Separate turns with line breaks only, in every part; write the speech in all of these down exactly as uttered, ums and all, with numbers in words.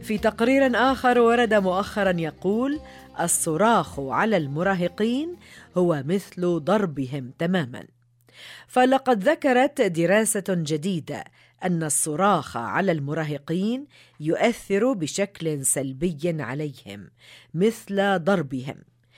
في تقرير آخر ورد مؤخراً يقول: الصراخ على المراهقين هو مثل ضربهم تماماً. فلقد ذكرت دراسة جديدة أن الصراخ على المراهقين يؤثر بشكل سلبي عليهم مثل ضربهم.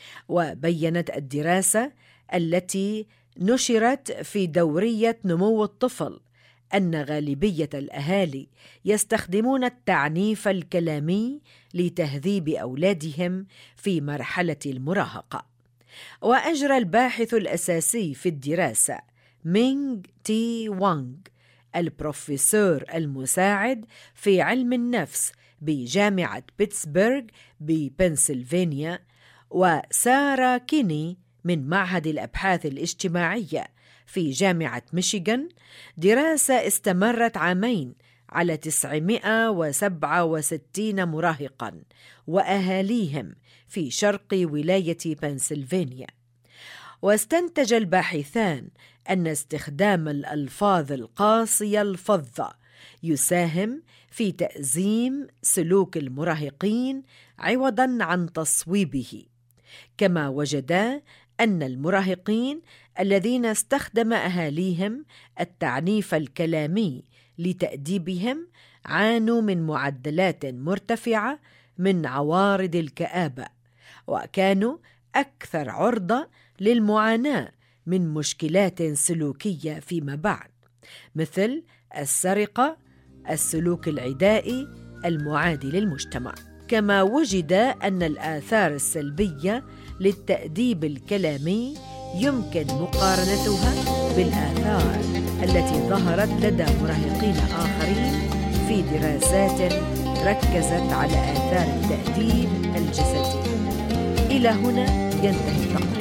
وبيّنت الدراسة التي نشرت في دورية نمو الطفل أن غالبية الأهالي يستخدمون التعنيف الكلامي لتهذيب أولادهم في مرحلة المراهقة. وأجرى الباحث الأساسي في الدراسة مينغ تي وانغ، البروفيسور المساعد في علم النفس بجامعة بيتسبرغ ببنسلفانيا، وسارة كيني من معهد الأبحاث الاجتماعية في جامعة ميشيغان، دراسة استمرت عامين على تسعمائة وسبعة وستين مراهقاً وأهاليهم في شرق ولاية بنسلفانيا. واستنتج الباحثان أن استخدام الألفاظ القاسية الفظة يساهم في تأزيم سلوك المراهقين عوضاً عن تصويبه. كما وجدا أن المراهقين الذين استخدم أهاليهم التعنيف الكلامي لتأديبهم عانوا من معدلات مرتفعة من عوارض الكآبة، وكانوا أكثر عرضة للمعاناة من مشكلات سلوكية فيما بعد، مثل السرقة، السلوك العدائي المعادي للمجتمع. كما وجد أن الآثار السلبية للتأديب الكلامي يمكن مقارنتها بالآثار التي ظهرت لدى مراهقين آخرين في دراسات ركزت على آثار التأديب الجسدي. إلى هنا ينتهي التقرير.